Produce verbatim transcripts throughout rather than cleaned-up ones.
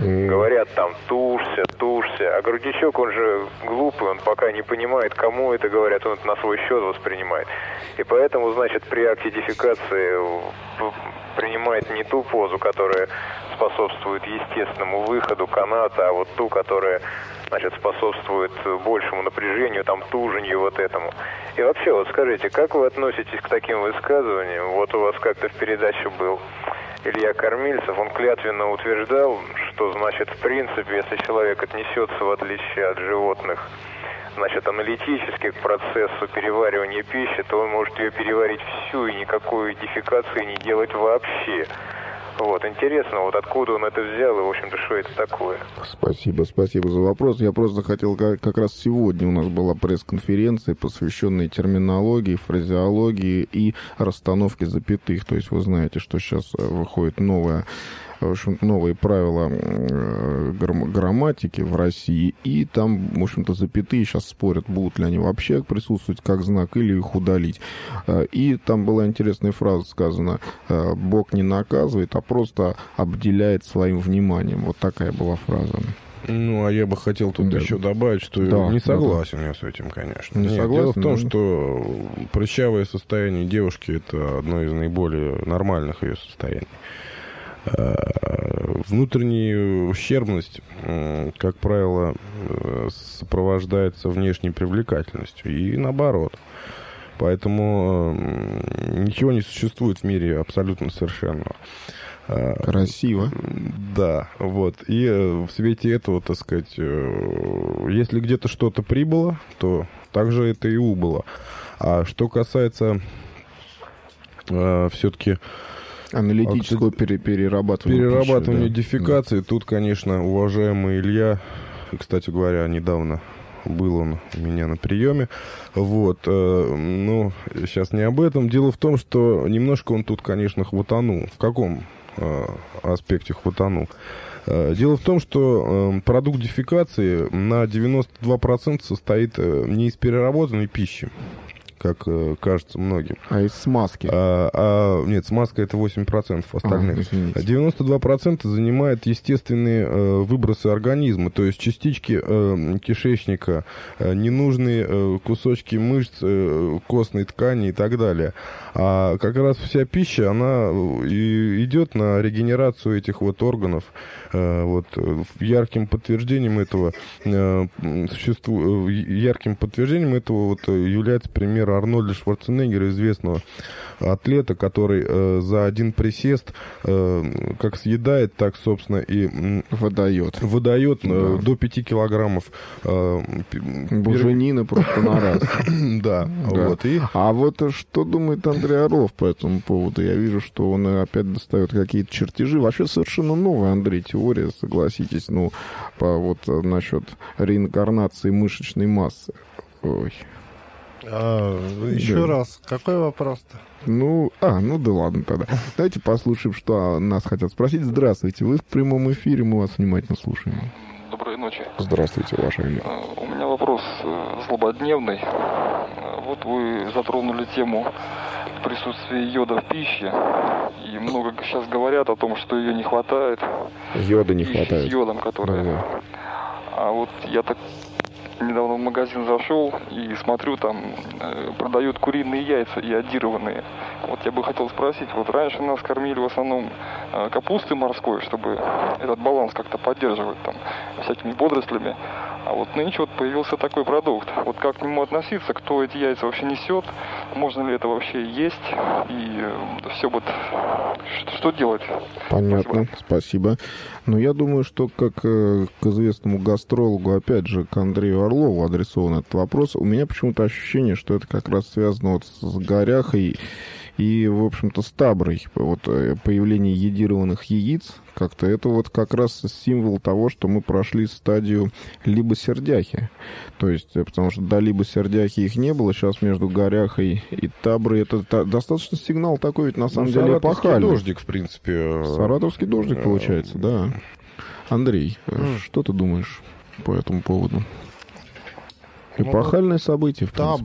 Mm. Говорят там, тушься, тушься. А грудничок, он же глупый, он пока не понимает, кому это говорят, он это на свой счет воспринимает. И поэтому, значит, при акте дефекации принимает не ту позу, которая способствует естественному выходу каната, а вот ту, которая, значит, способствует большему напряжению, там, тужению вот этому. И вообще, вот скажите, как вы относитесь к таким высказываниям? Вот у вас как-то в передаче был Илья Кормильцев, он клятвенно утверждал, что, значит, в принципе, если человек отнесется, в отличие от животных, значит, аналитически к процессу переваривания пищи, то он может ее переварить всю и никакой дефекации не делать вообще. Вот, интересно, вот откуда он это взял и, в общем-то, что это такое? Спасибо, спасибо за вопрос. Я просто хотел, как, как раз сегодня у нас была пресс-конференция, посвященная терминологии, фразеологии и расстановке запятых. То есть вы знаете, что сейчас выходит новая... в общем, новые правила грамматики в России, и там, в общем-то, запятые сейчас спорят, будут ли они вообще присутствовать как знак или их удалить. И там была интересная фраза сказана: «Бог не наказывает, а просто обделяет своим вниманием». Вот такая была фраза. Ну, а я бы хотел тут да. еще добавить, что да, не согласен да, да. я с этим, конечно. Не Нет, согласен, дело в том, да? что прыщавое состояние девушки – это одно из наиболее нормальных ее состояний. Внутренняя ущербность, как правило, сопровождается внешней привлекательностью и наоборот. Поэтому ничего не существует в мире абсолютно совершенного. Красиво. Да, вот. И в свете этого, так сказать, если где-то что-то прибыло, то также это и убыло. А что касается все-таки аналитического а, пере- перерабатывания. Перерабатывания пищи, дефекации. Да. Тут, конечно, уважаемый Илья, кстати говоря, недавно был он у меня на приеме. Вот. Э, ну, сейчас не об этом. Дело в том, что немножко он тут, конечно, хватанул. В каком э, аспекте хватанул? Э, дело в том, что э, продукт дефекации на девяносто два процента состоит э, не из переработанной пищи, как э, кажется многим. А из смазки? А, а, нет, смазка это восемь процентов остальных. А, девяносто два процента занимает естественные э, выбросы организма, то есть частички э, кишечника, э, ненужные э, кусочки мышц, э, костной ткани и так далее. А как раз вся пища, она и идет на регенерацию этих вот органов. Э, вот, ярким подтверждением этого э, существу... ярким подтверждением этого вот является пример Арнольда Шварценеггера, известного атлета, который э, за один присест э, как съедает, так, собственно, и э, выдает, выдает э, да. до пяти килограммов э, буженины просто на раз. Да. Вот. А вот что думает Андрей Орлов по этому поводу? Я вижу, что он опять достает какие-то чертежи. Вообще совершенно новая, Андрей, теория, согласитесь, ну, по вот насчет реинкарнации мышечной массы. Ой. А, еще да. раз, какой вопрос-то? Ну, а, ну да ладно тогда. Давайте послушаем, что нас хотят спросить. Здравствуйте, вы в прямом эфире, мы вас внимательно слушаем. Доброй ночи. Здравствуйте, ваше имя. У меня вопрос злободневный. Вот вы затронули тему присутствия йода в пище. И много сейчас говорят о том, что ее не хватает. Йода не хватает. С йодом, который... Да. А вот я так... недавно в магазин зашел и смотрю, там э, продают куриные яйца иодированные. Вот я бы хотел спросить, вот раньше нас кормили в основном э, капустой морской, чтобы этот баланс как-то поддерживать, там, всякими водорослями. А вот нынче вот появился такой продукт. Вот как к нему относиться, кто эти яйца вообще несет, можно ли это вообще есть, и э, все вот, что, что делать? Понятно, спасибо. Но я думаю, что как э, к известному гастрологу, опять же, к Андрею Орлову адресован этот вопрос. У меня почему-то ощущение, что это как раз связано вот с горяхой и, в общем-то, с таброй. Вот появление йодированных яиц, как-то это вот как раз символ того, что мы прошли стадию либосердяхи. То есть, потому что до либосердяхи их не было, сейчас между горяхой и таброй это та, достаточно сигнал такой, ведь на самом ну, деле эпохальный. Саратовский дождик, в принципе. Саратовский дождик, получается, да. Андрей, mm. что ты думаешь по этому поводу? Эпохальное событие, в принципе. Табра.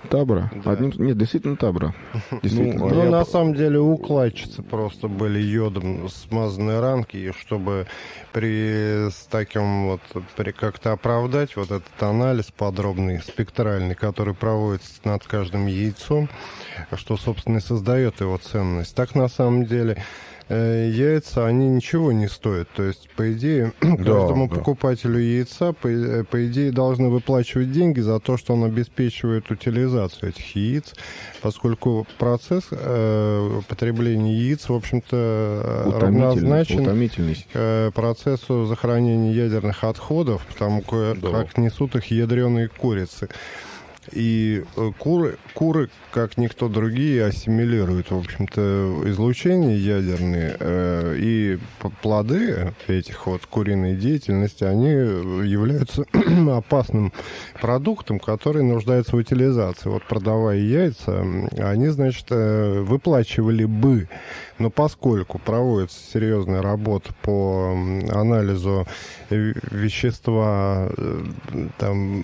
Табра? Да. Одним... Нет, действительно табра. Действительно. Ну, ну на самом деле у кладчицы просто были йодом смазанные ранки, и чтобы при с таким вот при как-то оправдать вот этот анализ подробный, спектральный, который проводится над каждым яйцом, что, собственно, и создает его ценность. Так на самом деле яйца, они ничего не стоят. То есть, по идее, да, каждому да. покупателю яйца, по, по идее, должны выплачивать деньги за то, что он обеспечивает утилизацию этих яиц, поскольку процесс э, потребления яиц, в общем-то, равнозначен э, процессу захоронения ядерных отходов, потому как, да. как несут их ядреные курицы. И куры, куры, как никто другие, ассимилируют, в общем-то, излучение ядерные, э, и плоды этих вот куриной деятельности, они являются опасным продуктом, который нуждается в утилизации. Вот продавая яйца, они, значит, выплачивали бы, но поскольку проводится серьезная работа по анализу вещества, там,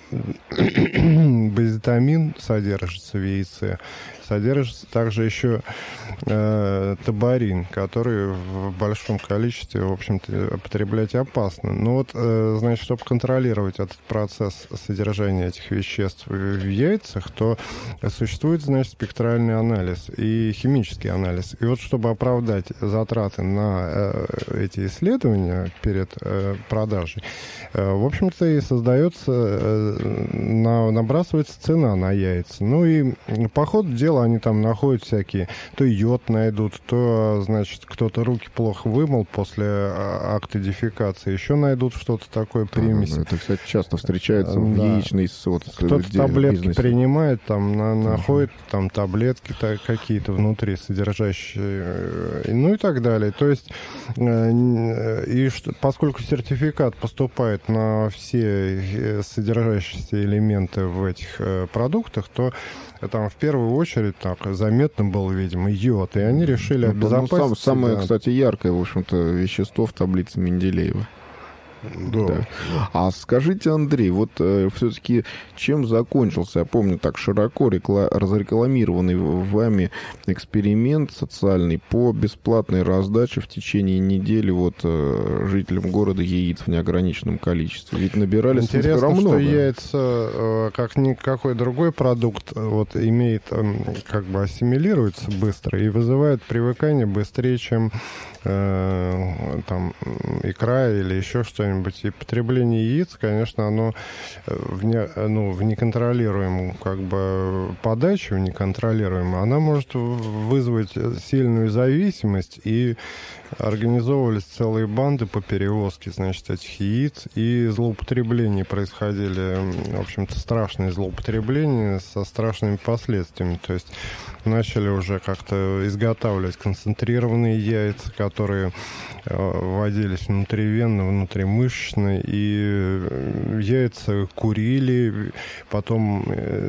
базитамин содержится в яйце, содержится также еще э, табарин, который в большом количестве, в общем-то, употреблять опасно. Но вот, э, значит, чтобы контролировать этот процесс содержания этих веществ в яйцах, то существует, значит, спектральный анализ и химический анализ. И вот, чтобы оправдать затраты на э, эти исследования перед э, продажей, э, в общем-то, и создается, э, на, набрасывается цена на яйца. Ну и по ходу дела они там находят всякие, то йод найдут, то, значит, кто-то руки плохо вымыл после акта дефекации, еще найдут что-то такое, примесь. Да, да, это, кстати, часто встречается в да. яичной вот, кто-то таблетки бизнесе. Принимает, там, на, находит там таблетки какие-то внутри содержащие, ну и так далее. То есть, и что, поскольку сертификат поступает на все содержащиеся элементы в этих продуктах, то там в первую очередь так заметно был, видимо, йод, и они решили обезопасить. Ну, сам, самое, да. кстати, яркое, в общем-то, вещество в таблице Менделеева. Да. Да. А скажите, Андрей, вот э, все-таки чем закончился, я помню, так широко рекла- разрекламированный вами эксперимент социальный по бесплатной раздаче в течение недели вот э, жителям города яиц в неограниченном количестве. Ведь набирались интересно, много. Что яйца, э, как никакой другой продукт, вот имеет, э, как бы ассимилируется быстро и вызывает привыкание быстрее, чем э, там икра или еще что-нибудь. И потребление яиц, конечно, оно в, не, ну, в неконтролируемую как бы подачу, в неконтролируемую, она может вызвать сильную зависимость, и организовывались целые банды по перевозке, значит, этих яиц, и злоупотребления происходили, в общем-то, страшные злоупотребления со страшными последствиями. То есть начали уже как-то изготавливать концентрированные яйца, которые вводились внутривенно, внутримышечно, и яйца курили, потом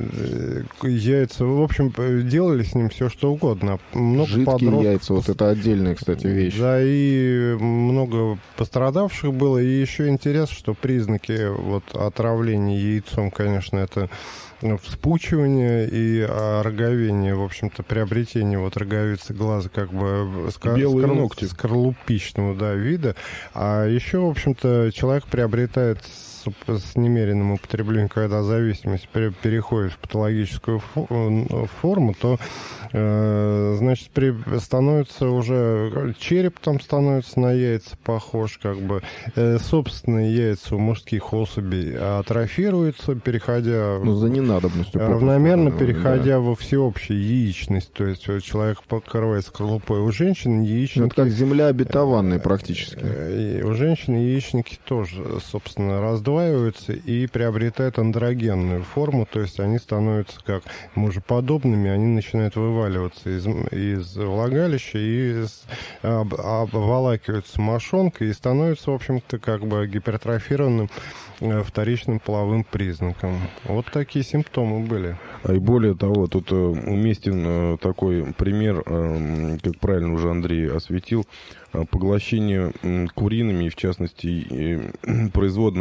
яйца, в общем, делали с ним все, что угодно. Много жидкие подростков... яйца, вот это отдельная, кстати, вещь. Да, и много пострадавших было, и еще интересно, что признаки вот отравления яйцом, конечно, это вспучивание и роговение, в общем-то, приобретение вот роговицы глаза как бы скор... белые скор... ногти скорлупичного, да, вида. А еще, в общем-то, человек приобретает с, с немеренным употреблением, когда зависимость переходит в патологическую форму, то э, значит, при... становится уже череп там становится на яйца похож, как бы э, собственные яйца у мужских особей атрофируются, переходя ну, за ненадобностью равномерно попросту, переходя да. во всеобщую яичность, то есть человек покрывается скорлупой. У женщин яичники... Это как земля обетованная практически. И у женщин яичники тоже, собственно, раздваиваются и приобретают андрогенную форму, то есть они становятся как мужеподобными, они начинают вываливаться из, из влагалища и из, об, обволакиваются мошонкой и становятся, в общем-то, как бы гипертрофированным вторичным половым признаком. Вот такие симптомы были. А и более того, тут э, уместен э, такой пример, э, как правильно уже Андрей осветил, э, поглощение э, куриными, в частности, э, производным куриным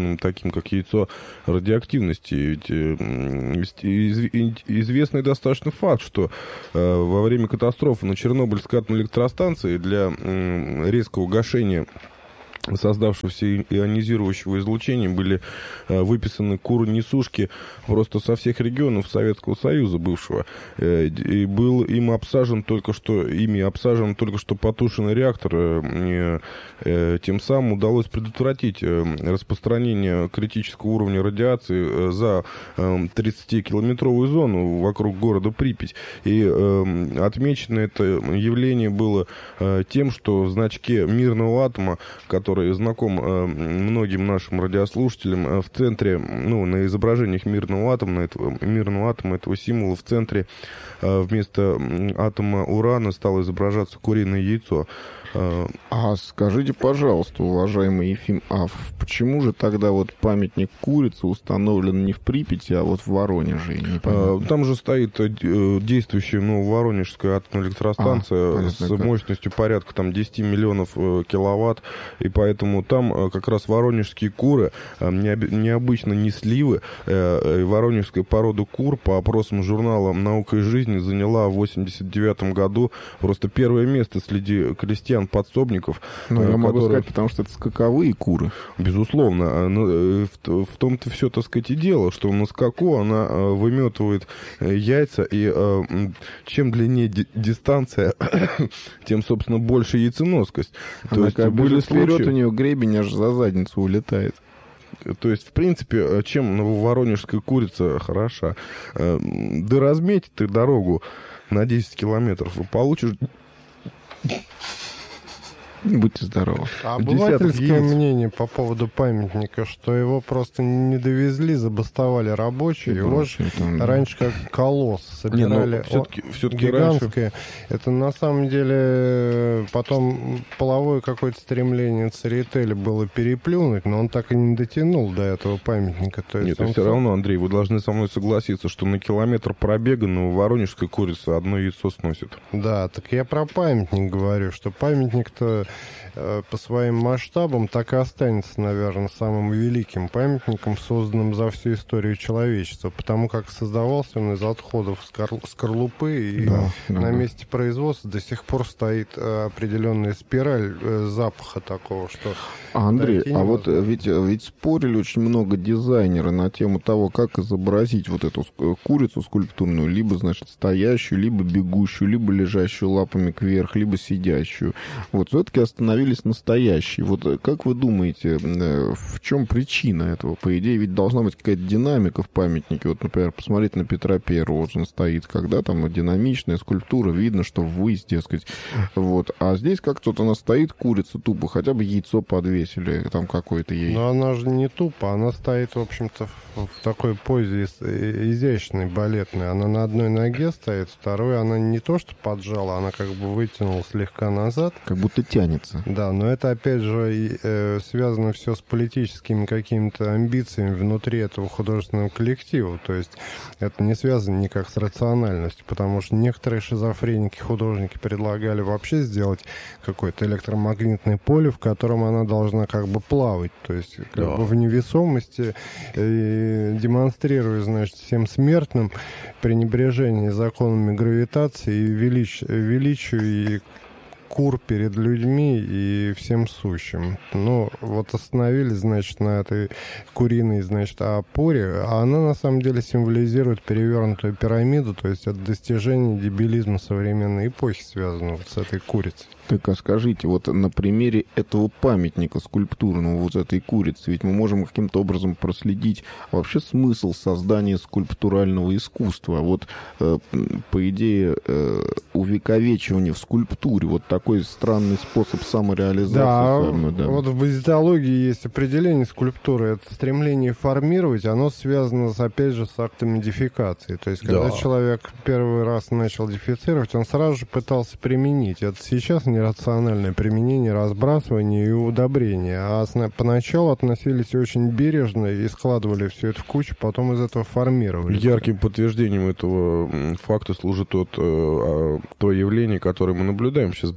явленным, таким как яйцо, радиоактивности. Ведь известный достаточно факт, что во время катастрофы на Чернобыльской атомной электростанции для резкого гашения создавшегося ионизирующего излучения были э, выписаны куры-несушки просто со всех регионов Советского Союза бывшего. Э, и был им обсажен только что, ими обсажен только что потушенный реактор. Э, э, тем самым удалось предотвратить э, распространение критического уровня радиации э, за э, тридцатикилометровую зону вокруг города Припять. И э, отмечено это явление было э, тем, что в значке мирного атома, который который знаком э, многим нашим радиослушателям, э, в центре, ну, на изображениях мирного атома, этого, мирного атома, этого символа, в центре э, вместо атома урана стало изображаться куриное яйцо. А скажите, пожалуйста, уважаемый Ефим, а почему же тогда вот памятник курицы установлен не в Припяти, а вот в Воронеже? Там же стоит действующая Нововоронежская атомная электростанция а, с как. мощностью порядка там, десять миллионов киловатт, и поэтому там как раз воронежские куры необычно не сливы. Воронежская порода кур по опросам журнала «Наука и жизнь» заняла в восемьдесят девятом году просто первое место среди крестьян подсобников. Ну, я которые... могу сказать, потому что это скаковые куры. Безусловно. В, в том-то все, так сказать, и дело, что на скаку она выметывает яйца, и чем длиннее дистанция, тем, собственно, больше яйценоскость. Она То есть были вперед, случаи... у нее гребень аж за задницу улетает. То есть, в принципе, чем нововоронежская курица хороша? Да разметь ты дорогу на десять километров, и получишь... Будьте здоровы. А обывательское мнение по поводу памятника, что его просто не довезли, забастовали рабочие. Его же раньше как колосс собирали. Не, все-таки, все-таки гигантское. Раньше... Это на самом деле потом половое какое-то стремление Церетели было переплюнуть, но он так и не дотянул до этого памятника. То есть Нет, он... все равно, Андрей, вы должны со мной согласиться, что на километр пробега нововоронежская курица одно яйцо сносит. Да, так я про памятник говорю, что памятник-то по своим масштабам так и останется, наверное, самым великим памятником, созданным за всю историю человечества, потому как создавался он из отходов скор- скорлупы, и да, на да. месте производства до сих пор стоит определенная спираль запаха такого, что... Андрей, а вот ведь, ведь спорили очень много дизайнеры на тему того, как изобразить вот эту курицу скульптурную, либо, значит, стоящую, либо бегущую, либо лежащую лапами кверх, либо сидящую. Вот все-таки остановились настоящей. Вот как вы думаете, в чем причина этого? По идее, ведь должна быть какая-то динамика в памятнике. Вот, например, посмотреть на Петра Первого, вот он стоит, когда там динамичная скульптура, видно, что ввысь, дескать. Вот. А здесь как-то вот она стоит, курица тупо, хотя бы яйцо подвесили, там какое-то ей. Но она же не тупо, она стоит, в общем-то, в, в такой позе изящной, балетной. Она на одной ноге стоит, второй она не то что поджала, она как бы вытянула слегка назад. Как будто тянется. Да, но это, опять же, э, связано все с политическими какими-то амбициями внутри этого художественного коллектива. То есть это не связано никак с рациональностью, потому что некоторые шизофреники, художники предлагали вообще сделать какое-то электромагнитное поле, в котором она должна как бы плавать, то есть как да. бы в невесомости, и демонстрируя, значит, всем смертным пренебрежение законами гравитации и велич... величию и кур перед людьми и всем сущим. Ну, вот остановились, значит, на этой куриной, значит, опоре, а она, на самом деле, символизирует перевернутую пирамиду, то есть это достижение дебилизма современной эпохи, связано вот с этой курицей. Так, а скажите, вот на примере этого памятника скульптурного, вот этой курицы, ведь мы можем каким-то образом проследить вообще смысл создания скульптурального искусства. Вот, э, по идее, э, увековечивание в скульптуре, вот такой странный способ самореализации. Да, самой, да. Вот в базитологии есть определение скульптуры. Это стремление формировать, оно связано, с, опять же, с актом модификации. То есть, когда да. человек первый раз начал дефицировать, он сразу же пытался применить. Это сейчас нерациональное применение, разбрасывание и удобрение. А поначалу относились очень бережно и складывали все это в кучу, потом из этого формировали. Ярким подтверждением этого факта служит тот, то явление, которое мы наблюдаем сейчас в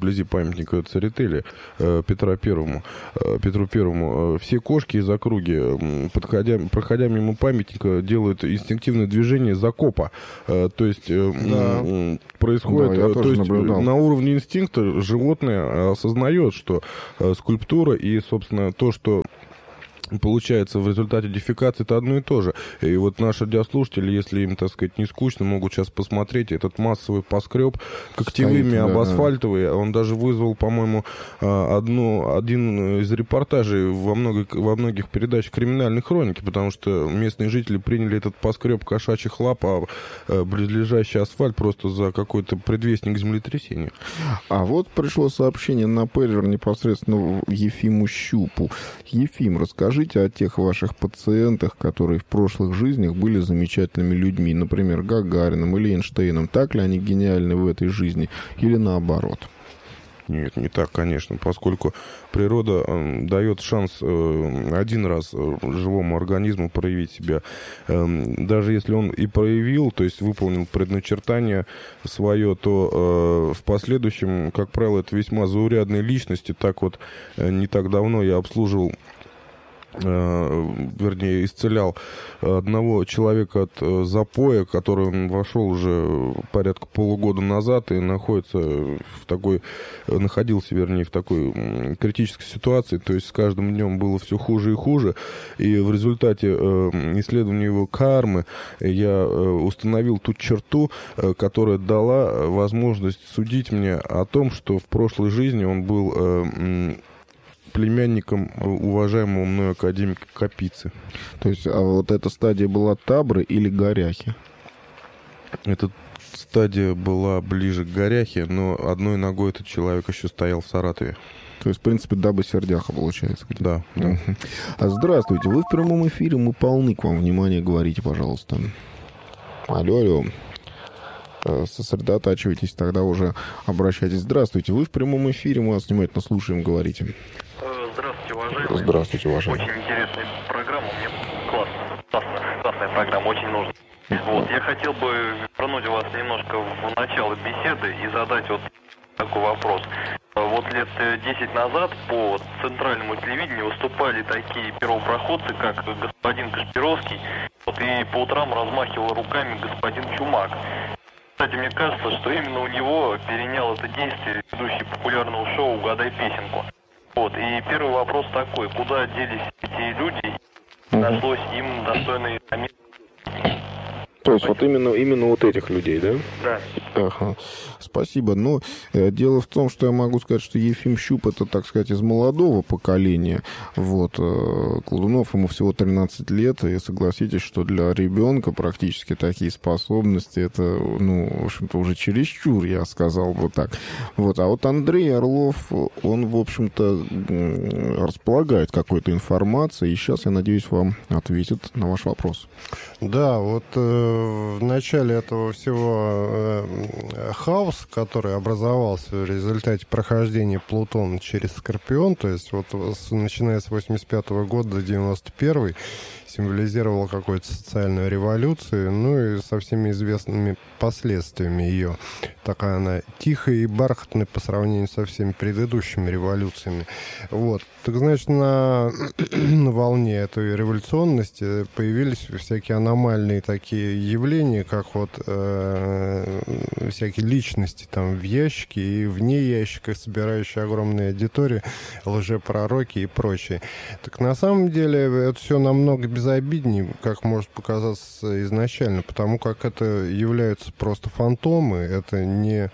вблизи памятника Церетели Петра Первому, Петру Первому, все кошки из округи, подходя, проходя мимо памятника, делают инстинктивное движение закопа. То есть да. происходит... Да, то есть на уровне инстинкта животное осознает, что скульптура и, собственно, то, что получается в результате дефекации, это одно и то же. И вот наши радиослушатели, если им, так сказать, не скучно, могут сейчас посмотреть этот массовый поскреб когтевыми Стоит, об да, асфальтовый. Да. Он даже вызвал, по-моему, одну, один из репортажей во многих, во многих передачах криминальной хроники, потому что местные жители приняли этот поскреб кошачьих лап, а близлежащий асфальт просто за какой-то предвестник землетрясения. А вот пришло сообщение на пейджер непосредственно Ефиму Щупу. Ефим, расскажи Расскажите о тех ваших пациентах, которые в прошлых жизнях были замечательными людьми, например, Гагарином или Эйнштейном. Так ли они гениальны в этой жизни или наоборот? Нет, не так, конечно, поскольку природа э, дает шанс э, один раз э, живому организму проявить себя. Э, даже если он и проявил, то есть выполнил предначертание свое, то э, в последующем, как правило, это весьма заурядные личности. Так вот, э, не так давно я обслуживал вернее, исцелял одного человека от запоя, который он вошел уже порядка полугода назад и находится в такой, находился, вернее, в такой критической ситуации, то есть с каждым днем было все хуже и хуже, и в результате исследования его кармы я установил ту черту, которая дала возможность судить мне о том, что в прошлой жизни он был племянником уважаемого мной академика Капицы. То есть, а вот эта стадия была Табры или Горяхи? Эта стадия была ближе к Горяхе, но одной ногой этот человек еще стоял в Саратове. То есть, в принципе, даба сердяха получается. Да. да. А здравствуйте, вы в прямом эфире, мы полны к вам. Внимание, говорите, пожалуйста. Алло, алло. Сосредотачивайтесь, тогда уже обращайтесь. Здравствуйте, вы в прямом эфире, мы вас внимательно слушаем, говорите. Здравствуйте, уважаемый. Здравствуйте, уважаемый. Очень интересная программа, мне классно, классная, классная программа, очень нужна. Вот, я хотел бы вернуть вас немножко в начало беседы и задать вот такой вопрос. Вот лет десять назад по центральному телевидению выступали такие первопроходцы, как господин Кашпировский, вот, и по утрам размахивал руками господин Чумак. Кстати, мне кажется, что именно у него перенял это действие ведущий популярного шоу «Угадай песенку». Вот, и первый вопрос такой, куда делись эти люди, нашлось им достойный момент? То есть вот именно, именно вот этих людей, да? Да. Ага. Спасибо. Но э, дело в том, что я могу сказать, что Ефим Щуп, это, так сказать, из молодого поколения. Вот. Э, Кладунов, ему всего тринадцать лет, и согласитесь, что для ребенка практически такие способности, это, ну, в общем-то, уже чересчур, я сказал бы так. Вот. А вот Андрей Орлов, он, в общем-то, располагает какой-то информацией, и сейчас, я надеюсь, вам ответит на ваш вопрос. Да, вот э, в начале этого всего э, хаос, который образовался в результате прохождения Плутона через Скорпион, то есть вот с, начиная с восемьдесят пятого года до девяносто первого, символизировала какую-то социальную революцию, ну и со всеми известными последствиями ее. Такая она тихая и бархатная по сравнению со всеми предыдущими революциями. Вот. Так значит, на, на волне этой революционности появились всякие аномальные такие явления, как вот э, всякие личности там в ящике и вне ящика, собирающие огромные аудитории, лжепророки и прочее. Так на самом деле это все намного безобиднее, как может показаться изначально, потому как это являются просто фантомы, это не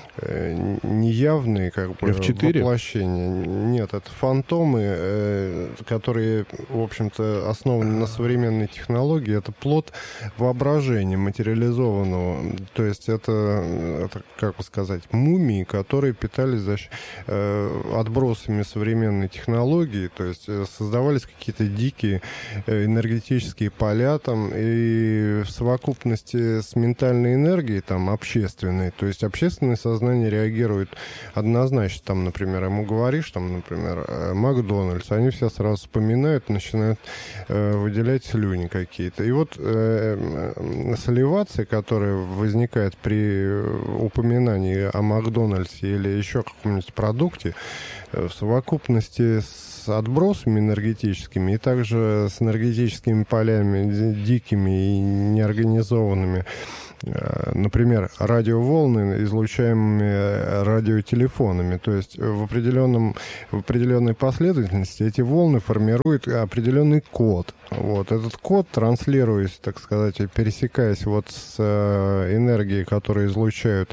неявные как бы эф четыре? Воплощения. Нет, это фантомы, которые, в общем-то, основаны на современной технологии. Это плод воображения материализованного. То есть это, это как бы сказать, мумии, которые питались за счет, отбросами современной технологии. То есть создавались какие-то дикие энергетические поля там, и в совокупности с ментальной энергией там, общественной. То есть общественное сознание сознание реагирует однозначно. Там, например, ему говоришь, там, например, Макдональдс, они все сразу вспоминают, начинают э, выделять слюни какие-то. И вот э, саливация, которая возникает при упоминании о Макдональдсе или еще каком-нибудь продукте, э, в совокупности с отбросами энергетическими и также с энергетическими полями дикими и неорганизованными, например, радиоволны, излучаемыми радиотелефонами. То есть в, определенном, в определенной последовательности эти волны формируют определенный код. Вот. Этот код, транслируясь, так сказать, пересекаясь вот с э, энергией, которую излучают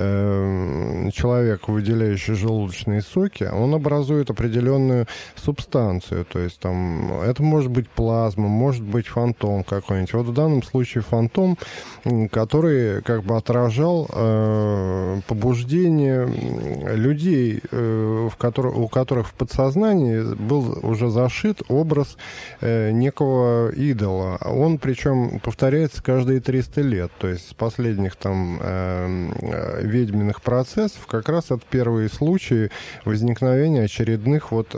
э, человек, выделяющий желудочные соки, он образует определенную субстанцию. То есть там это может быть плазма, может быть фантом какой-нибудь. Вот в данном случае фантом, который как бы отражал э, побуждение людей, э, в которых, у которых в подсознании был уже зашит образ э, некого идола. Он, причем, повторяется каждые триста лет. То есть с последних там э, ведьминых процессов как раз это первые случаи возникновения очередных вот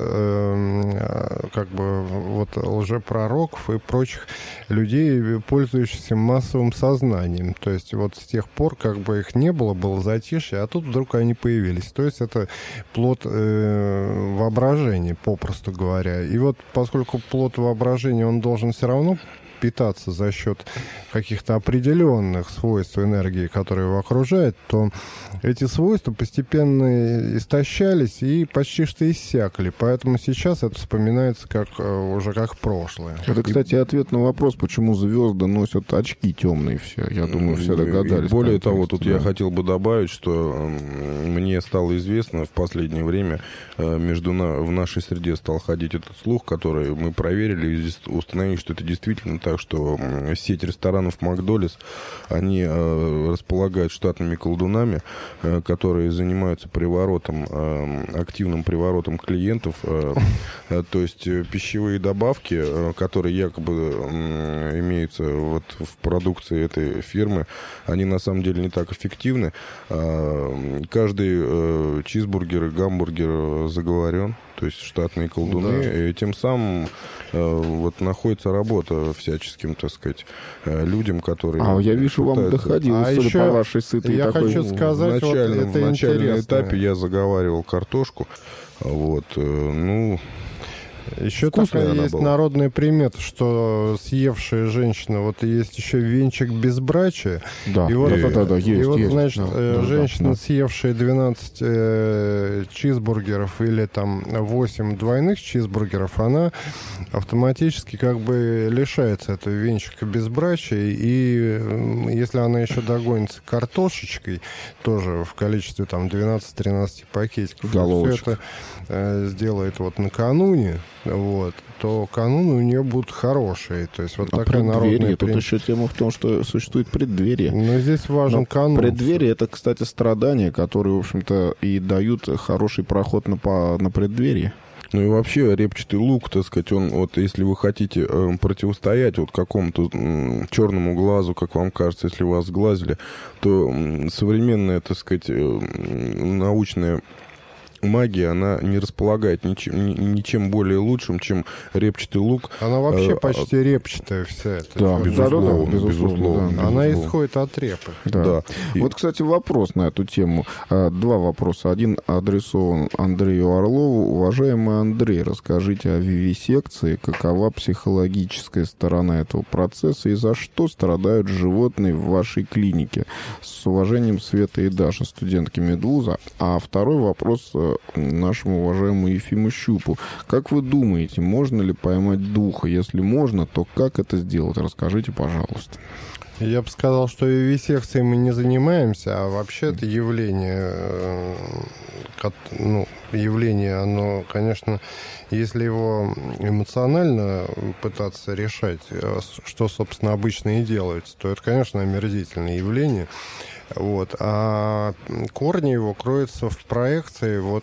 э, как бы вот лжепророков и прочих людей, пользующихся массовым сознанием. То есть вот с тех пор как бы их не было, было затишье, а тут вдруг они появились. То есть это плод э, воображения, попросту говоря. И вот поскольку плод воображения, он должен все равно питаться за счет каких-то определенных свойств энергии, которые его окружают, то эти свойства постепенно истощались и почти что иссякли. Поэтому сейчас это вспоминается как, уже как прошлое. Это, кстати, ответ на вопрос, почему звезды носят очки темные все. Я думаю, все догадались. И более того, тут да. я хотел бы добавить, что мне стало известно в последнее время, между на... в нашей среде стал ходить этот слух, который мы проверили и установили, что это действительно так, что сеть ресторанов «Макдональдс», они э, располагают штатными колдунами, э, которые занимаются приворотом, э, активным приворотом клиентов. Э, э, то есть э, пищевые добавки, э, которые якобы э, имеются вот в продукции этой фирмы, они на самом деле не так эффективны. Э, каждый э, чизбургер и гамбургер заговорен. То есть штатные колдуны, да. И тем самым э, вот находится работа всяческим, так сказать, э, людям, которые... А я вижу, пытаются... вам доходило, а еще по вашей сытой я такой... хочу сказать, в начальном, вот это в начальном интересно. этапе я заговаривал картошку, вот, э, ну... Еще такая есть была. Народная примета, что съевшая женщина, вот есть еще венчик безбрачия. Да, и вот, да, да, да, есть, и вот есть, значит, да, женщина, да, да. съевшая двенадцать э, чизбургеров или там восемь двойных чизбургеров, она автоматически как бы лишается этого венчика безбрачия. И если она еще догонится картошечкой, тоже в количестве там двенадцать-тринадцать пакетиков, все это э, сделает вот накануне, вот, то кануны у нее будут хорошие. То есть вот а такая народная... Тут еще тема в том, что существует преддверие. Но здесь важен Но канун. Преддверие — это, кстати, страдания, которые, в общем-то, и дают хороший проход на, по, на преддверие. Ну и вообще репчатый лук, так сказать, он вот если вы хотите э, противостоять вот какому-то э, черному глазу, как вам кажется, если вас сглазили, то э, современная, так сказать, э, научная магия, она не располагает ничем, ничем более лучшим, чем репчатый лук. Она вообще почти репчатая вся. Да, безусловно, безусловно, безусловно. Да, она безусловно. исходит от репы. Да. Да. И... Вот, кстати, вопрос на эту тему. Два вопроса. Один адресован Андрею Орлову. Уважаемый Андрей, расскажите о вивисекции, какова психологическая сторона этого процесса и за что страдают животные в вашей клинике? С уважением, Света и Даша, студентки медвуза. А второй вопрос нашему уважаемому Ефиму Щупу. Как вы думаете, можно ли поймать духа? Если можно, то как это сделать? Расскажите, пожалуйста. Я бы сказал, что вивисекцией мы не занимаемся, а вообще это явление, ну, явление, оно, конечно, если его эмоционально пытаться решать, что, собственно, обычно и делается, то это, конечно, омерзительное явление. Вот. А корни его кроются в проекции вот,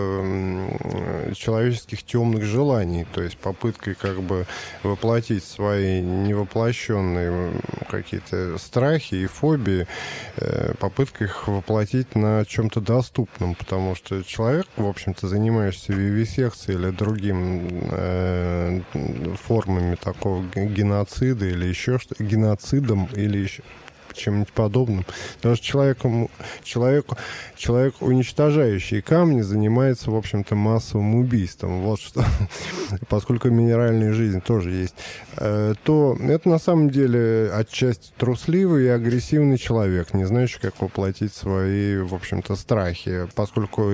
э, человеческих темных желаний, то есть попыткой как бы воплотить свои невоплощенные какие-то страхи и фобии, э, попыткой их воплотить на чем-то доступном, потому что человек, в общем-то, занимаешься вивисекцией или другим э, формами такого геноцида или еще что-то, геноцидом или еще чем-нибудь подобным. Потому что человеком, человек, человек, уничтожающий камни, занимается, в общем-то, массовым убийством. Вот что. Поскольку минеральная жизнь тоже есть, то это на самом деле отчасти трусливый и агрессивный человек, не знающий, как воплотить свои, в общем-то, страхи. Поскольку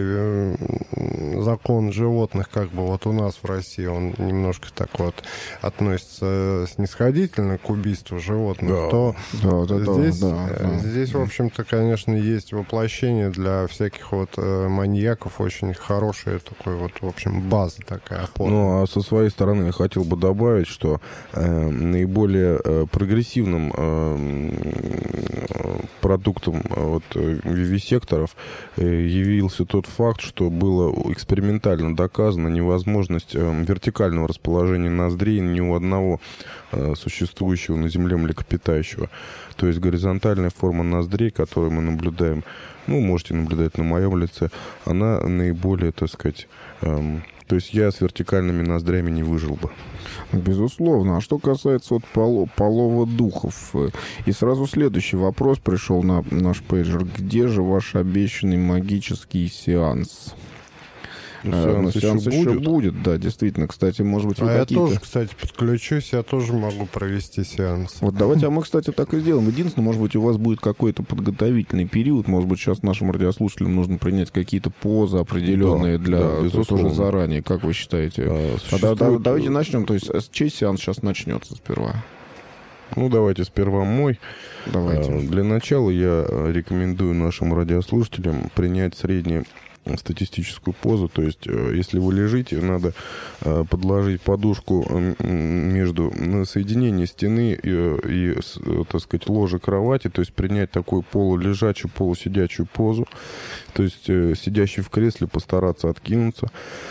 закон животных, как бы вот у нас в России, он немножко так вот относится снисходительно к убийству животных, да. то да, да, здесь Да, да. Здесь, в общем-то, конечно, есть воплощение для всяких вот э, маньяков, очень хорошая такой вот, в общем, база такая, опора. Ну, а со своей стороны я хотел бы добавить, что э, наиболее э, прогрессивным э, продуктом э, вот, вивисекторов э, явился тот факт, что было экспериментально доказана невозможность э, вертикального расположения ноздрей ни у одного э, существующего на Земле млекопитающего. То есть горизонтальная форма ноздрей, которую мы наблюдаем, ну, можете наблюдать на моем лице, она наиболее, так сказать, эм, то есть я с вертикальными ноздрями не выжил бы. Безусловно. А что касается вот поло, полова духов, и сразу следующий вопрос пришел на наш пейджер. Где же ваш обещанный магический сеанс? Ну, сеанс, ну, сеанс еще, еще будет. будет, да, действительно. Кстати, может быть, вы а какие-то... я тоже, кстати, подключусь, я тоже могу провести сеанс. Вот давайте, а мы, кстати, так и сделаем. Единственное, может быть, у вас будет какой-то подготовительный период, может быть, сейчас нашим радиослушателям нужно принять какие-то позы определенные да, для да, безусловно. Тоже заранее, как вы считаете? А, существует... а, да, давайте начнем, то есть чей сеанс сейчас начнется сперва? Ну, давайте сперва мой. Давайте. А, для начала я рекомендую нашим радиослушателям принять среднее статистическую позу, то есть если вы лежите, надо подложить подушку между на соединение стены и, и, так сказать, ложа кровати, то есть принять такую полулежачую, полусидячую позу, то есть сидящий в кресле постараться откинуться.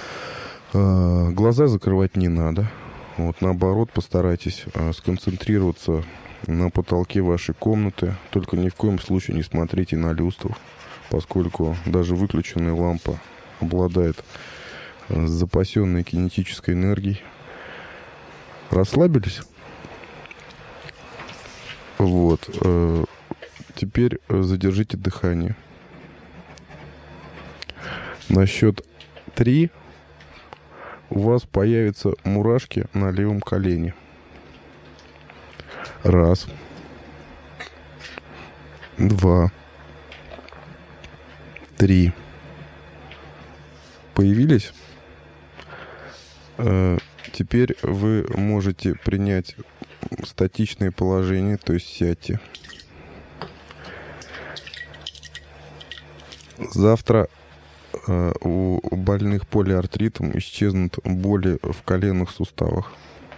Глаза закрывать не надо, вот наоборот постарайтесь сконцентрироваться на потолке вашей комнаты, только ни в коем случае не смотрите на люстру, поскольку даже выключенная лампа обладает запасенной кинетической энергией. Расслабились? Вот. Теперь задержите дыхание. На счет три у вас появятся мурашки на левом колене. Раз. Два. Три. Появились? Теперь вы можете принять статичное положение, то есть сядьте. Завтра у больных полиартритом исчезнут боли в коленных суставах.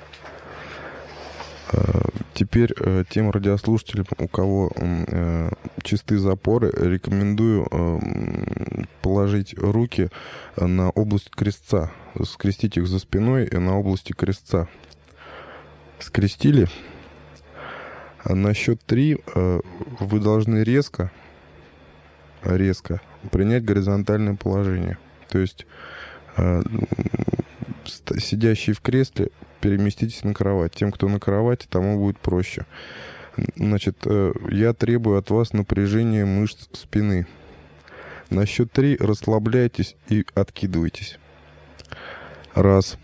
Теперь тем радиослушателям, у кого э, чистые запоры, рекомендую э, положить руки на область крестца, скрестить их за спиной и на области крестца. Скрестили. На счет три э, вы должны резко, резко принять горизонтальное положение. То есть э, сидящий в кресле, переместитесь на кровать. Тем, кто на кровати, тому будет проще. Значит, я требую от вас напряжения мышц спины. На счет три расслабляйтесь и откидывайтесь. Раз.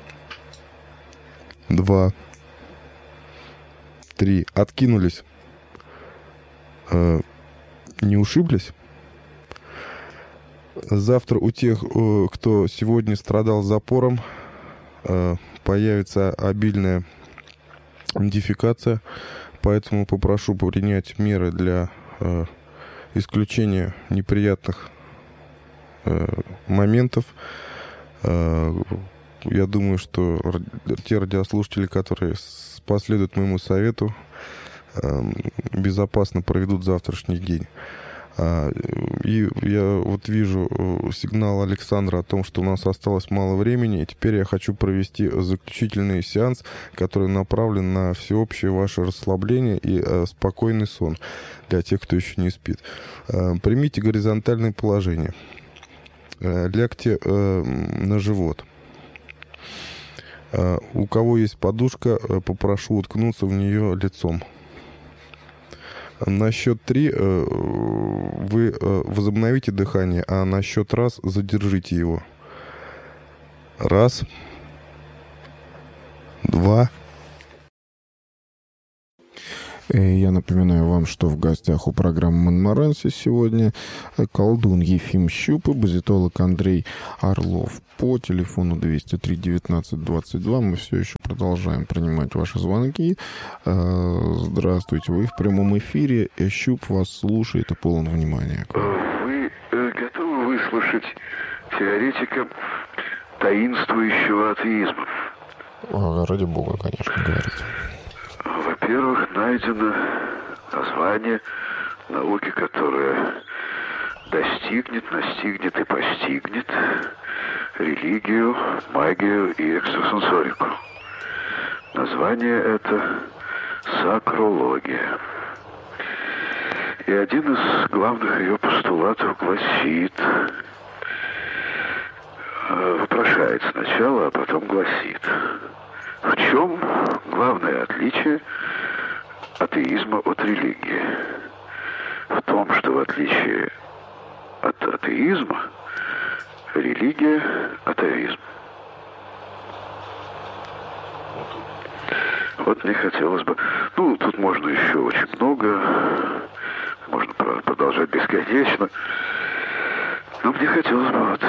Два. Три. Откинулись. Не ушиблись? Завтра у тех, кто сегодня страдал запором, появится обильная дефекация, поэтому попрошу принять меры для э, исключения неприятных э, моментов. Э, я думаю, что те радиослушатели, которые последуют моему совету, безопасно проведут завтрашний день. И я вот вижу сигнал Александра о том, что у нас осталось мало времени, и теперь я хочу провести заключительный сеанс, который направлен на всеобщее ваше расслабление и спокойный сон для тех, кто еще не спит. Примите горизонтальное положение. Лягте на живот. У кого есть подушка, попрошу уткнуться в нее лицом. На счет три вы возобновите дыхание, а на счет раз задержите его. Раз. Два. Я напоминаю вам, что в гостях у программы «Монморанси» сегодня колдун Ефим Щуп и базитолог Андрей Орлов. По телефону двести три девятнадцать двадцать два мы все еще продолжаем принимать ваши звонки. Здравствуйте, вы в прямом эфире. Щуп вас слушает и полон внимания. Вы готовы выслушать теоретика таинствующего атеизма? Ради бога, конечно, говорите. Во-первых, найдено название науки, которая достигнет, настигнет и постигнет религию, магию и экстрасенсорику. Название это сакрология. И один из главных ее постулатов гласит, вопрошает сначала, а потом гласит: в чем главное отличие атеизма от религии? В том, что в отличие от атеизма, религия – атеизм. Вот мне хотелось бы... Ну, тут можно еще очень много, можно продолжать бесконечно, но мне хотелось бы вот...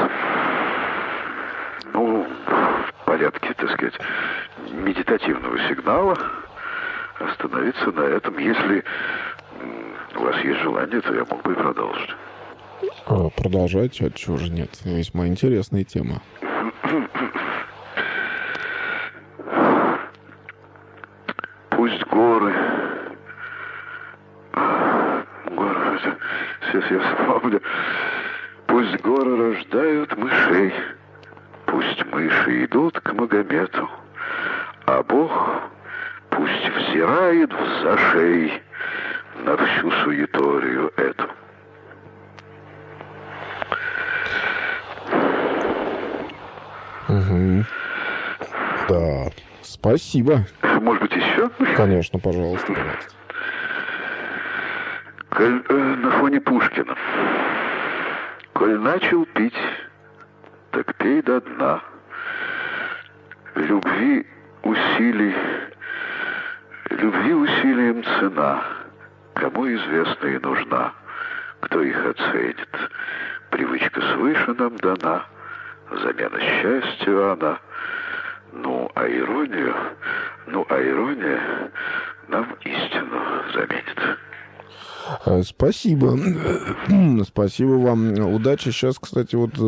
Ну, в порядке, так сказать, медитативного сигнала остановиться на этом. Если у вас есть желание, то я мог бы и продолжить. Продолжайте, отчего же нет. Весьма интересная тема. Пусть горы... Горы... Сейчас я вспомню. Пусть горы рождают мышей. Пусть мыши идут к Магомету, а Бог пусть взирает в зашей на всю суеторию эту. Угу. Да. Спасибо. Может быть, еще? Конечно, пожалуйста. пожалуйста. Коль, э, на фоне Пушкина. Коль начал пить, так пей до дна. Любви усилий, любви усилием цена. Кому известна и нужна, кто их оценит. Привычка свыше нам дана, замена счастью она. Ну, а иронию, ну, а ирония нам истину заменит. Спасибо. Спасибо вам. Удачи. Сейчас, кстати, вот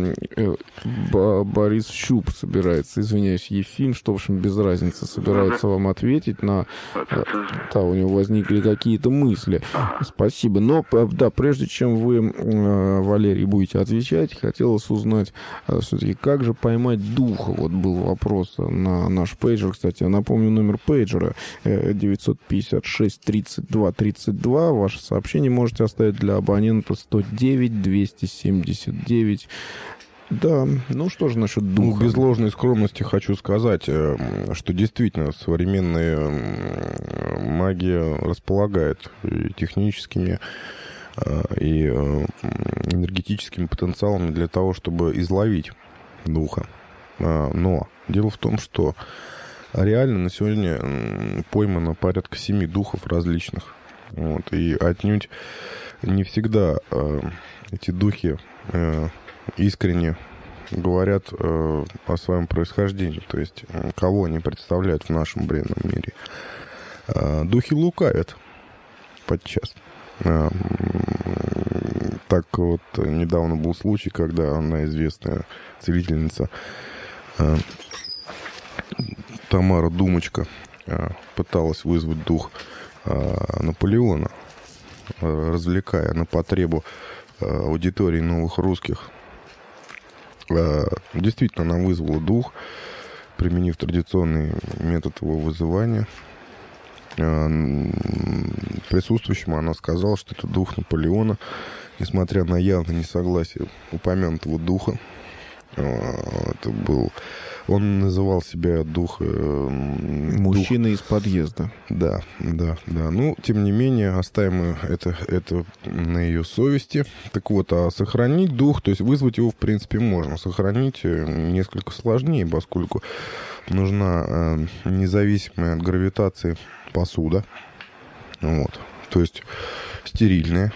Борис Щуп собирается, извиняюсь, Ефим, что, в общем, без разницы, собирается вам ответить на... Да, у него возникли какие-то мысли. Спасибо. Но, да, прежде чем вы, Валерий, будете отвечать, хотелось узнать все-таки, как же поймать духа? Вот был вопрос на наш пейджер. Кстати, я напомню номер пейджера девятьсот пятьдесят шесть тридцать два тридцать два. Ваше сообщение можете оставить для абонента сто девять двести семьдесят девять. Да, ну что же насчет духа? Ну, без ложной скромности хочу сказать, что действительно современная магия располагает и техническими, и энергетическими потенциалами для того, чтобы изловить духа. Но дело в том, что реально на сегодня поймано порядка семи духов различных. Вот, и отнюдь не всегда э, эти духи э, искренне говорят э, о своем происхождении, то есть э, кого они представляют в нашем бренном мире. Э, духи лукавят подчас. Э, так вот, недавно был случай, когда одна известная целительница э, Тамара Думочка э, пыталась вызвать дух Наполеона, развлекая на потребу аудитории новых русских. Действительно, она вызвала дух, применив традиционный метод его вызывания. Присутствующим она сказала, что это дух Наполеона, несмотря на явное несогласие упомянутого духа. Это был... Он называл себя дух... Мужчина дух... из подъезда. Да, да, да. Ну, тем не менее, оставим это, это на ее совести. Так вот, а сохранить дух, то есть вызвать его, в принципе, можно. Сохранить несколько сложнее, поскольку нужна независимая от гравитации посуда. Вот. То есть стерильная.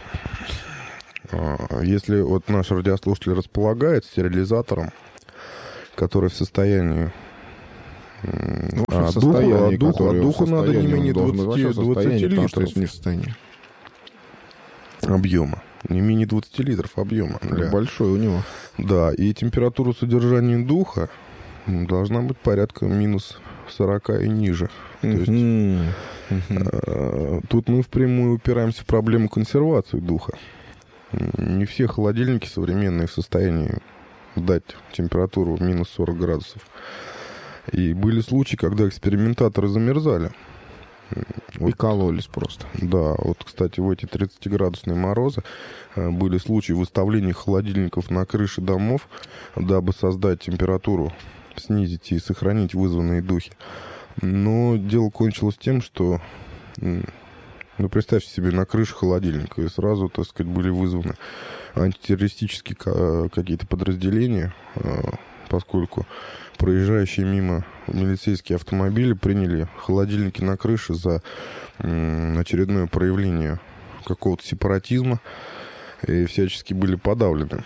Если вот наш радиослушатель располагает стерилизатором, который в состоянии... Ну, а, в состоянии, духу, а духу, а духу надо не менее двадцати, двадцати литров. Не в состоянии. Объема. Не менее двадцати литров объема. Для... Большой у него. Да, и температура содержания духа должна быть порядка минус сорока и ниже. То есть, uh-huh. Uh-huh. Тут мы впрямую упираемся в проблему консервации духа. Не все холодильники современные в состоянии дать температуру минус сорок градусов. И были случаи, когда экспериментаторы замерзали. И вот, кололись просто. Да, вот, кстати, в эти тридцатиградусные морозы были случаи выставления холодильников на крыши домов, дабы создать температуру, снизить и сохранить вызванные духи. Но дело кончилось тем, что... Ну, представьте себе, на крыше холодильника, и сразу, так сказать, были вызваны антитеррористические какие-то подразделения, поскольку проезжающие мимо милицейские автомобили приняли холодильники на крыше за очередное проявление какого-то сепаратизма и всячески были подавлены.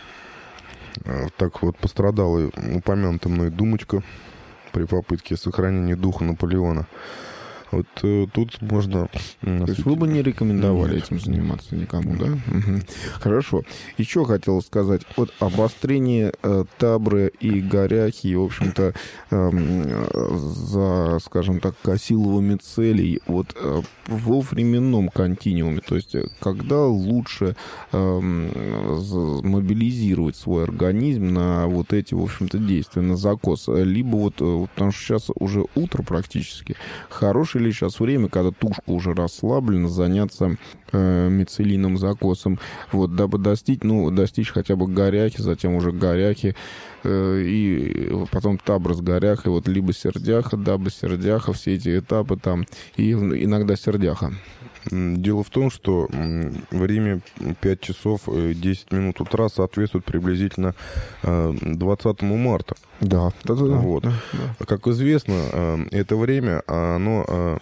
Так вот пострадала упомянутая мной Думочка при попытке сохранения духа Наполеона. Вот э, тут можно... То есть вы бы не рекомендовали Нет. этим заниматься никому, да? Угу. Хорошо. Еще хотел сказать, вот обострение э, Табры и Горяхи, в общем-то, э, за, скажем так, Косиловыми целей, вот э, во временном континууме, то есть когда лучше э, мобилизировать свой организм на вот эти, в общем-то, действия, на закос, либо вот, потому что сейчас уже утро практически, хороший ли сейчас время, когда тушка уже расслаблена, заняться э, мицелийным закосом, вот, дабы достичь, ну, достичь хотя бы Горяхи, затем уже Горяхи, э, и потом Табра с Горяхой, вот, либо Сердяха, дабы Сердяха, все эти этапы там, и иногда Сердяха. Дело в том, что время пять часов десять минут утра соответствует приблизительно двадцатому марта. Да, да, да. Вот. Да, да. Как известно, это время, оно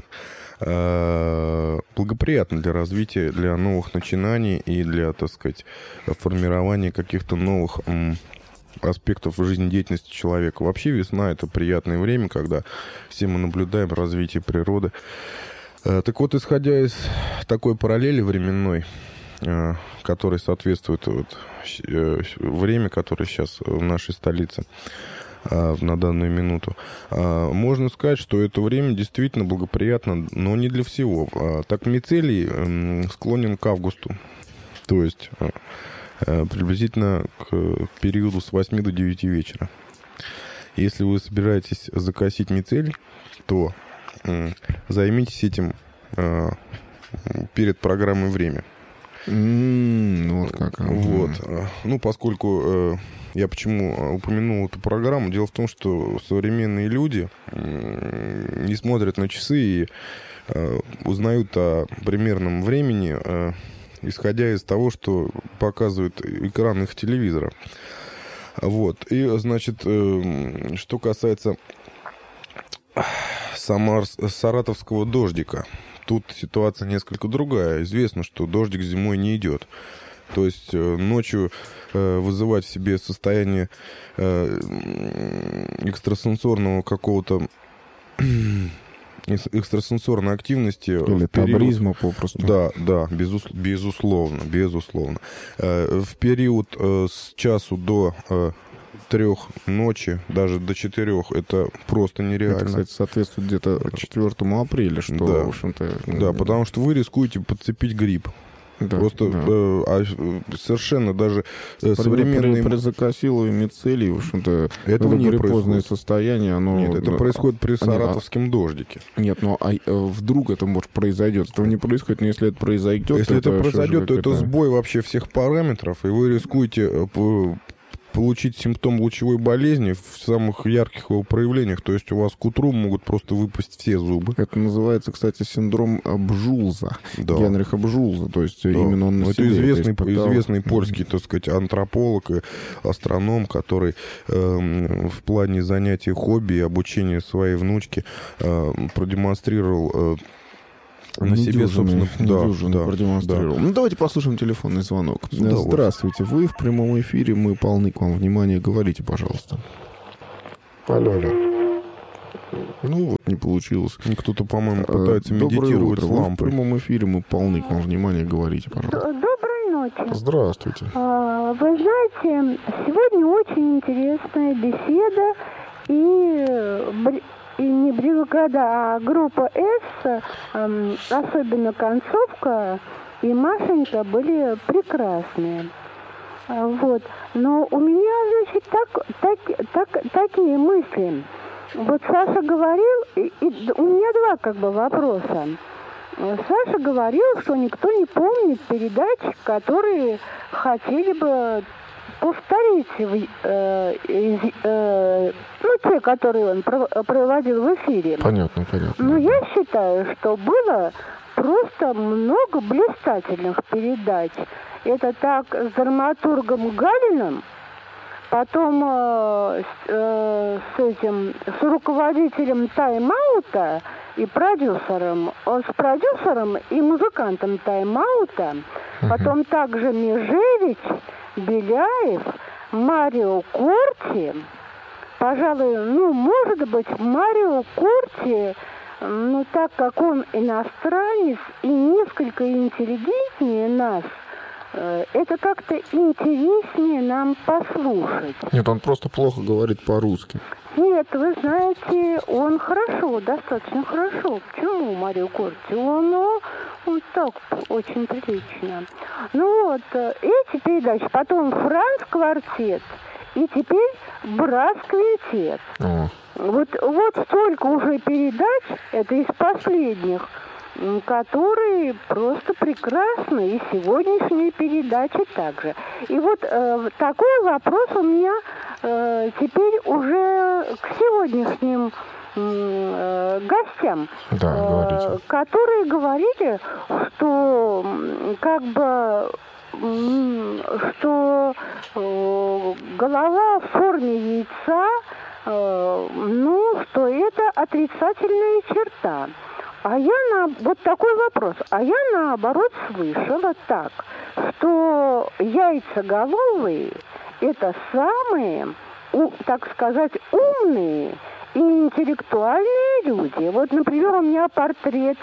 благоприятно для развития, для новых начинаний и для, так сказать, формирования каких-то новых аспектов жизнедеятельности человека. Вообще весна — это приятное время, когда все мы наблюдаем развитие природы. Так вот, исходя из такой параллели временной, которой соответствует вот время, которое сейчас в нашей столице на данную минуту, можно сказать, что это время действительно благоприятно, но не для всего. Так мицелий склонен к августу, то есть приблизительно к периоду с восьми до девяти вечера. Если вы собираетесь закосить мицелий, то займитесь этим э, перед программой «Время». Mm, вот как. Вот. Ну, поскольку э, я почему упомянул эту программу, дело в том, что современные люди э, не смотрят на часы и э, узнают о примерном времени, э, исходя из того, что показывает экран их телевизора. Вот. И, значит, э, что касается Самар... саратовского дождика, тут ситуация несколько другая. Известно, что дождик зимой не идет. То есть ночью э, вызывать в себе состояние э, экстрасенсорного какого-то экстрасенсорной активности. Или табризма попросту. Да, да, безус... безусловно, безусловно. Э, в период э, с часу до... Э, трех ночи, даже до четырех, это просто нереально. Это, кстати, соответствует где-то четвёртому апреля, что, да. в общем-то... Да, потому что вы рискуете подцепить грипп. Да, Просто да. Э, а, совершенно даже э, современные... При, при закосиловой мицелии, в общем-то, этого не гриппозное состояние, оно... Нет, это да, происходит при а, саратовском а, дождике. Нет, но а, вдруг это может произойдет. Этого не происходит, но если это произойдет... Если то это, это произойдет, то это это сбой вообще всех параметров, и вы рискуете... получить симптом лучевой болезни в самых ярких его проявлениях. То есть у вас к утру могут просто выпасть все зубы. Это называется, кстати, синдром Бжулза. Да. Генриха Бжулза. То есть да. именно он на Это себе известный, это испытал... известный польский, так сказать, антрополог и астроном, который э, в плане занятий хобби и обучения своей внучки э, продемонстрировал... Э, на себе, собственно, да, да, продемонстрировал. Да. Ну, давайте послушаем телефонный звонок. Здравствуйте, вы в прямом эфире, мы полны к вам внимания. Говорите, пожалуйста. Алло, алло. Ну, вот не получилось. Кто-то, по-моему, пытается медитировать с лампой. В прямом эфире мы полны к вам внимания. Говорите, пожалуйста. Доброй ночи. Здравствуйте. А, вы знаете, сегодня очень интересная беседа и... И не бригада, а группа «С», э, особенно концовка и Машенька были прекрасные. Вот. Но у меня, значит, так, так, так, такие мысли. Вот Саша говорил, и, и у меня два как бы вопроса. Саша говорил, что никто не помнит передач, которые хотели бы... повторить, э, э, ну, те, которые он проводил в эфире. Понятно, понятно. Но я считаю, что было просто много блистательных передач. Это так с драматургом Галиным, потом э, с, э, с этим, с руководителем тайм-аута и продюсером, с продюсером и музыкантом тайм-аута, uh-huh. потом также Межевич, Беляев, Марио Корти, пожалуй, ну, может быть, Марио Корти, ну, так как он иностранец и несколько интеллигентнее нас, э, это как-то интереснее нам послушать. Нет, он просто плохо говорит по-русски. Нет, вы знаете, он хорошо, достаточно хорошо. Почему Марио Корти? Он, ну, он так очень прилично. Ну вот, эти передачи, потом Франц Квартет, и теперь Брас Квинтет. О. Вот, вот столько уже передач, это из последних, которые просто прекрасны, и сегодняшние передачи также. И вот э, такой вопрос у меня э, теперь уже к сегодняшним э, гостям, да, э, которые говорили, что как бы что э, голова в форме яйца, э, ну, что это отрицательная черта. А я на... Вот такой вопрос. А я, наоборот, слышала так, что яйцеголовые – это самые, так сказать, умные и интеллектуальные люди. Вот, например, у меня портрет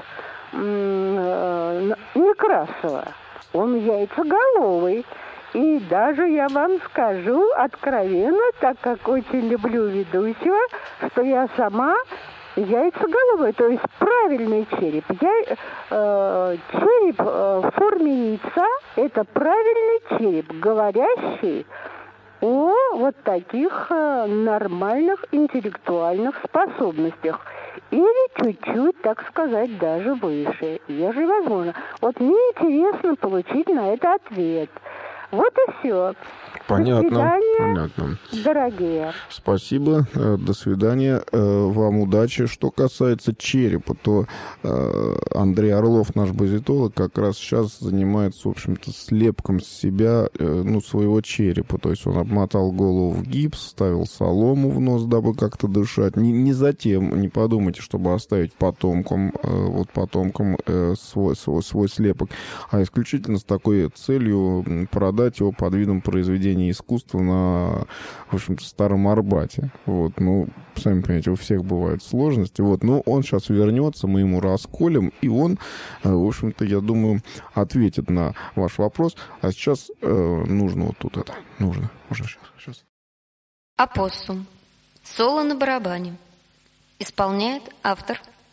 Некрасова. Он яйцеголовый. И даже я вам скажу откровенно, так как очень люблю ведущего, что я сама... яйцеголовый, то есть правильный череп. Я, э, череп э, в форме яйца – это правильный череп, говорящий о вот таких э, нормальных интеллектуальных способностях. Или чуть-чуть, так сказать, даже выше, ежели возможно. Вот мне интересно получить на это ответ. Вот и все. Понятно. До свидания, понятно. дорогие. Спасибо. До свидания. Вам удачи. Что касается черепа, то Андрей Орлов, наш базитолог, как раз сейчас занимается, в общем-то, слепком с себя, ну, своего черепа. То есть он обмотал голову в гипс, ставил солому в нос, дабы как-то дышать. Не, не затем, не подумайте, чтобы оставить потомкам, вот потомкам свой, свой, свой слепок, а исключительно с такой целью продать его под видом произведения искусства на, в общем-то, Старом Арбате. Вот, ну, сами понимаете, у всех бывают сложности. Вот, но он сейчас вернется, мы ему расколем, и он, в общем-то, я думаю, ответит на ваш вопрос. А сейчас э, нужно вот тут это, нужно, уже сейчас, сейчас. Опоссум. Соло на барабане. Исполняет автор